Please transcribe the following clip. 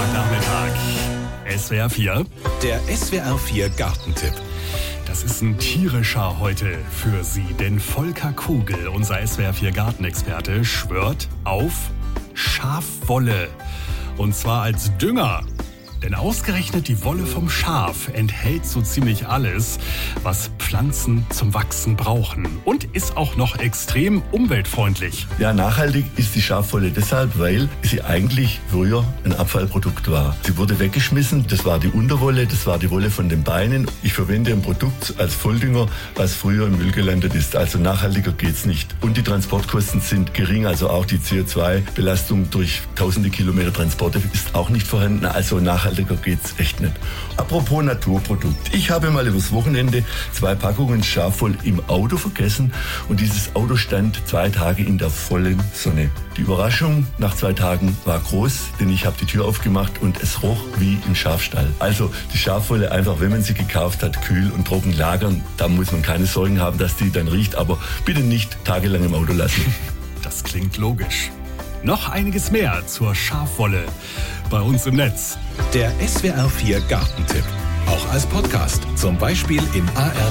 Samstagnachmittag. SWR 4. Der SWR 4 Gartentipp. Das ist ein tierischer heute für Sie, denn Volker Kugel, unser SWR 4 Gartenexperte, schwört auf Schafwolle. Und zwar als Dünger. Denn ausgerechnet die Wolle vom Schaf enthält so ziemlich alles, was Pflanzen zum Wachsen brauchen. Und ist auch noch extrem umweltfreundlich. Ja, nachhaltig ist die Schafwolle deshalb, weil sie eigentlich früher ein Abfallprodukt war. Sie wurde weggeschmissen, das war die Unterwolle, das war die Wolle von den Beinen. Ich verwende ein Produkt als Volldünger, was früher im Müll gelandet ist. Also nachhaltiger geht's nicht. Und die Transportkosten sind gering, also auch die CO2-Belastung durch tausende Kilometer Transporte ist auch nicht vorhanden. Also nachhaltiger geht's echt nicht. Apropos Naturprodukt. Ich habe mal übers Wochenende 2 Packungen Schafwolle im Auto vergessen und dieses Auto stand 2 Tage in der vollen Sonne. Die Überraschung nach 2 Tagen war groß, denn ich habe die Tür aufgemacht und es roch wie im Schafstall. Also die Schafwolle einfach, wenn man sie gekauft hat, kühl und trocken lagern. Da muss man keine Sorgen haben, dass die dann riecht, aber bitte nicht tagelang im Auto lassen. Das klingt logisch. Noch einiges mehr zur Schafwolle bei uns im Netz. Der SWR 4 Gartentipp. Auch als Podcast, zum Beispiel im ARD